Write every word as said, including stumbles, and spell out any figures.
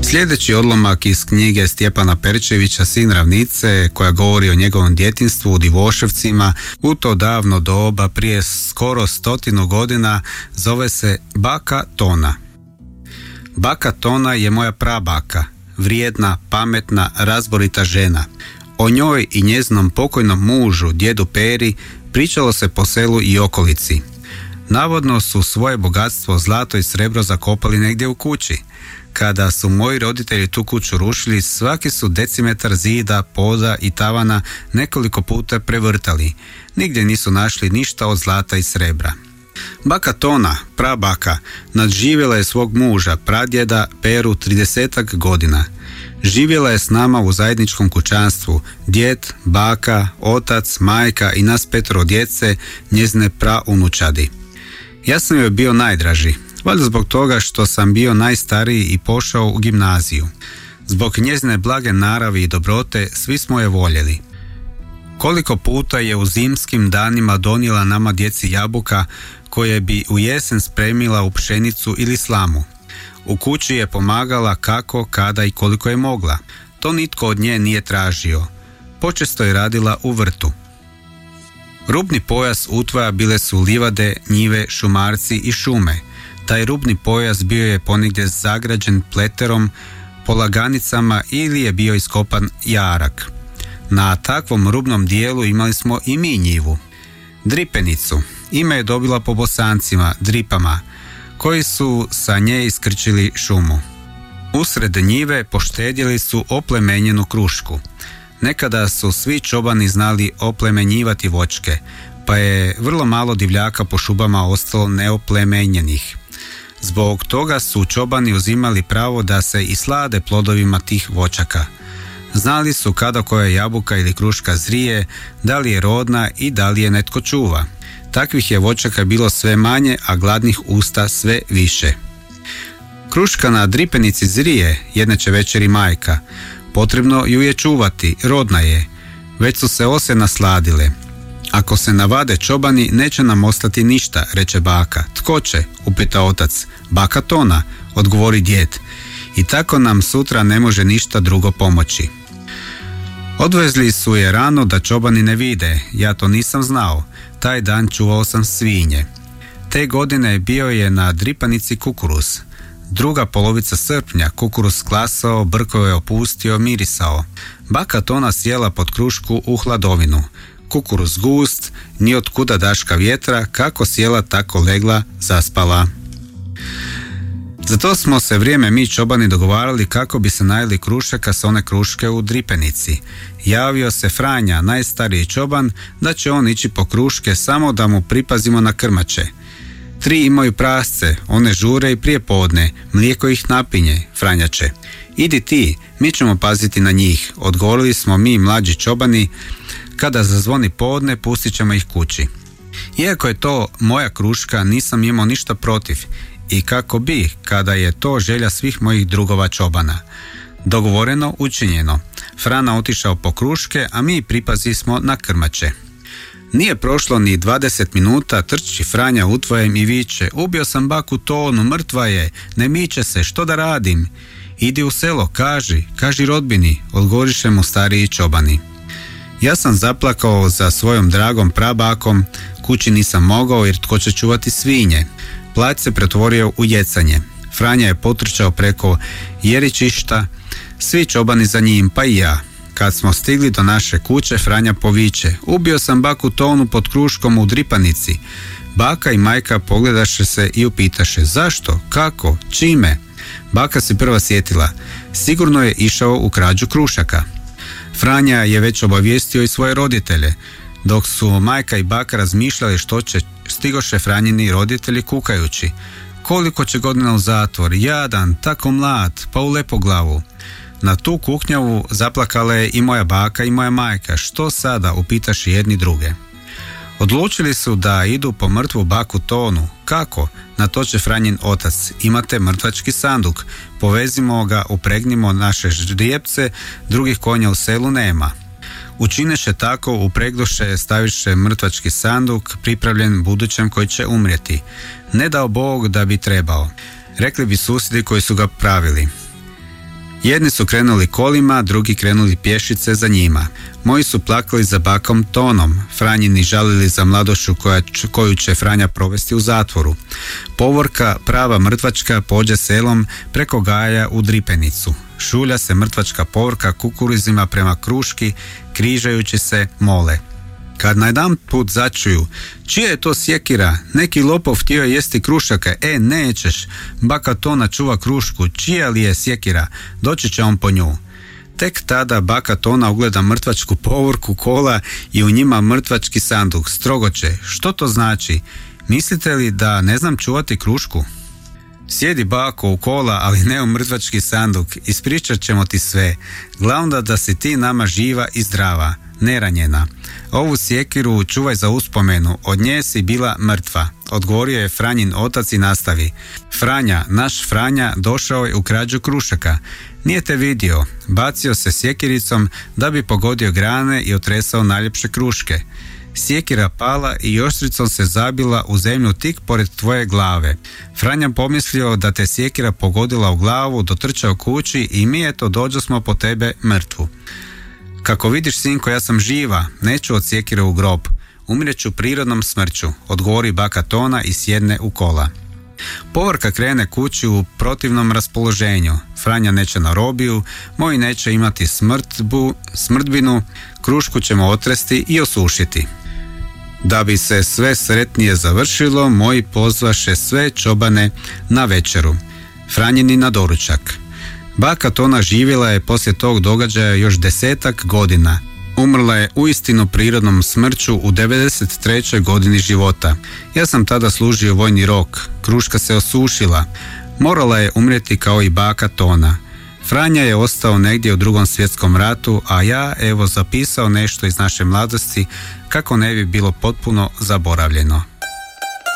Sljedeći odlomak iz knjige Stjepana Perčevića Sin ravnice, koja govori o njegovom djetinjstvu u Divoševcima u to davno doba prije skoro stotinu godina, zove se Baka Tona. Baka Tona je moja prabaka, vrijedna, pametna, razborita žena. O njoj i njezinom pokojnom mužu, djedu Peri, pričalo se po selu i okolici. Navodno su svoje bogatstvo, zlato i srebro, zakopali negdje u kući. Kada su moji roditelji tu kuću rušili, svaki su decimetar zida, poda i tavana nekoliko puta prevrtali. Nigdje nisu našli ništa od zlata i srebra. Baka Tona, prabaka, nadživjela je svog muža, pradjeda Peru tridesetak godina. Živjela je s nama u zajedničkom kućanstvu, djed, baka, otac, majka i nas petero djece, njezine praunučadi. Ja sam joj bio najdraži, valjda zbog toga što sam bio najstariji i pošao u gimnaziju. Zbog njezine blage naravi i dobrote svi smo je voljeli. Koliko puta je u zimskim danima donijela nama djeci jabuka koje bi u jesen spremila u pšenicu ili slamu. U kući je pomagala kako, kada i koliko je mogla. To nitko od nje nije tražio. Počesto je radila u vrtu. Rubni pojas utvaja bile su livade, njive, šumarci i šume. Taj rubni pojas bio je ponegdje zagrađen pleterom, polaganicama ili je bio iskopan jarak. Na takvom rubnom dijelu imali smo i mi njivu. Dripenicu. Ime je dobila po Bosancima, dripama, koji su sa nje iskrčili šumu. Usred njive poštedjeli su oplemenjenu krušku. Nekada su svi čobani znali oplemenjivati voćke, pa je vrlo malo divljaka po šubama ostalo neoplemenjenih. Zbog toga su čobani uzimali pravo da se i slade plodovima tih voćaka. Znali su kada koja jabuka ili kruška zrije, da li je rodna i da li je netko čuva. Takvih je voćaka bilo sve manje, a gladnih usta sve više. Kruška na dripenici zrije, jedne će večeri majka. Potrebno ju je čuvati, rodna je. Već su se ose nasladile. Ako se navade čobani, neće nam ostati ništa, reče baka. Tko će? Upita otac. Baka Tona, odgovori djed. I tako nam sutra ne može ništa drugo pomoći. Odvezli su je rano da čobani ne vide, ja to nisam znao. Taj dan čuvao sam svinje. Te godine bio je na dripanici kukuruz. Druga polovica srpnja kukuruz klasao, brko je opustio, mirisao. Baka Tona sjela pod krušku u hladovinu. Kukuruz gust, ni od kuda daška vjetra, kako sjela tako legla, zaspala. Zato smo se vrijeme mi čobani dogovarali kako bi se najeli krušaka s one kruške u dripenici. Javio se Franja, najstariji čoban, da će on ići po kruške samo da mu pripazimo na krmače. Tri imaju prasce, one žure i prije podne, mlijeko ih napinje, Franja će. Idi ti, mi ćemo paziti na njih, odgovorili smo mi mlađi čobani. Kada zazvoni podne, pustit ćemo ih kući. Iako je to moja kruška, nisam imao ništa protiv. I kako bi, kada je to želja svih mojih drugova čobana. Dogovoreno, učinjeno. Frana otišao po kruške, a mi pripazi smo na krmače. Nije prošlo ni dvadeset minuta, trči Franja utvojem i viče: ubio sam baku Tonu, mrtva je, ne miče se, što da radim? Idi u selo, kaži, kaži rodbini, odgovoriše mu stariji čobani. Ja sam zaplakao za svojom dragom prabakom, kući nisam mogao jer tko će čuvati svinje. Plać se pretvorio u jecanje. Franja je potrčao preko jeričišta, svi čobani za njim, pa i ja. Kad smo stigli do naše kuće, Franja poviče: ubio sam baku Tonu pod kruškom u dripanici. Baka i majka pogledaše se i upitaše: zašto, kako, čime? Baka se prva sjetila: sigurno je išao u krađu krušaka. Franja je već obavijestio i svoje roditelje. Dok su majka i baka razmišljali što će, stigoše Franjini roditelji kukajući: koliko će godina u zatvor, jadan, tako mlad, pa u Lepoglavu. Na tu kuknjavu zaplakala je i moja baka i moja majka. Što sada, upitaši jedni druge. Odlučili su da idu po mrtvu baku Tonu. Kako? Na to će Franjin otac: imate mrtvački sanduk, povezimo ga, upregnimo naše ždrijepce, drugih konja u selu nema. Učineše tako, upregdoše, staviše mrtvački sanduk, pripravljen budućem koji će umrijeti. Ne dao Bog da bi trebao, rekli bi susjedi koji su ga pravili. Jedni su krenuli kolima, drugi krenuli pješice za njima. Moji su plakali za bakom Tonom, Franjini žalili za mladošću koja, koju će Franja provesti u zatvoru. Povorka, prava mrtvačka, pođe selom preko gaja u Dripenicu. Šulja se mrtvačka povorka kukuruzima prema kruški, križajući se mole. Kad najedan put začuju, čija je to sjekira, neki lopov htio je jesti krušaka, e nećeš, baka Tona čuva krušku, čija li je sjekira, doći će on po nju. Tek tada baka Tona ugleda mrtvačku povorku, kola i u njima mrtvački sanduk, strogoće, što to znači, mislite li da ne znam čuvati krušku? Sjedi bako u kola, ali ne u mrtvački sanduk, ispričat ćemo ti sve, glavno da si ti nama živa i zdrava, neranjena. Ovu sjekiru čuvaj za uspomenu, od nje si bila mrtva, odgovorio je Franjin otac i nastavi. Franja, naš Franja, došao je u krađu krušaka. Nije te vidio, bacio se sjekiricom da bi pogodio grane i otresao najljepše kruške. Sjekira pala i oštricom se zabila u zemlju tik pored tvoje glave. Franja pomislio da te sjekira pogodila u glavu, dotrčao kući i mi eto dođosmo po tebe mrtvu. Kako vidiš, sinko, ja sam živa, neću od sjekire u grob, umrijeću prirodnom smrću, odgovori baka Tona i sjedne u kola. Povorka krene kući u protivnom raspoloženju. Franja neće na robiju, moji neće imati smrtbu, smrtbinu, krušku ćemo otresti i osušiti. Da bi se sve sretnije završilo, moji pozvaše sve čobane na večeru, Franjini na doručak. Baka Tona živjela je poslije tog događaja još desetak godina. Umrla je uistinu prirodnom smrću u devedeset trećoj godini života. Ja sam tada služio vojni rok. Kruška se osušila. Morala je umrijeti kao i baka Tona. Franja je ostao negdje u Drugom svjetskom ratu, a ja evo zapisao nešto iz naše mladosti kako ne bi bilo potpuno zaboravljeno.